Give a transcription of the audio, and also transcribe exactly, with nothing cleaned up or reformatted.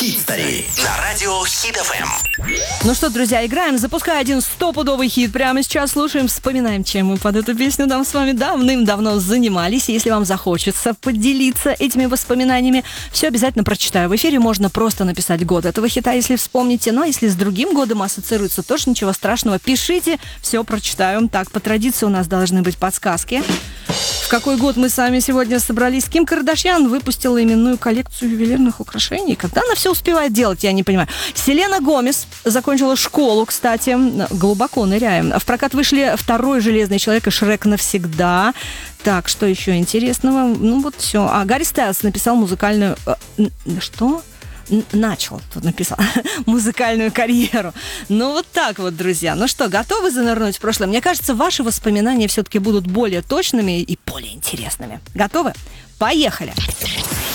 Хитстори на радио Хит эф эм. Ну что, друзья, играем. Запускай один стопудовый хит. Прямо сейчас слушаем, вспоминаем, чем мы под эту песню там с вами давным-давно занимались. Если вам захочется поделиться этими воспоминаниями, все обязательно прочитаю. В эфире можно просто написать год этого хита, если вспомните. Но если с другим годом ассоциируется, тоже ничего страшного. Пишите, все прочитаю. Так, по традиции у нас должны быть подсказки. В какой год мы с вами сегодня собрались? Ким Кардашьян выпустила именную коллекцию ювелирных украшений. Когда она все успевает делать, я не понимаю. Селена Гомес закончила школу, кстати. Глубоко ныряем. В прокат вышли «Второй железный человек» и «Шрек навсегда». Так, что еще интересного? Ну вот все. А Гарри Стайлс написал музыкальную... Что? Начал, тут написал, музыкальную карьеру. Ну, вот так вот, друзья. Ну что, готовы занырнуть в прошлое? Мне кажется, ваши воспоминания все-таки будут более точными и более интересными. Готовы? Поехали!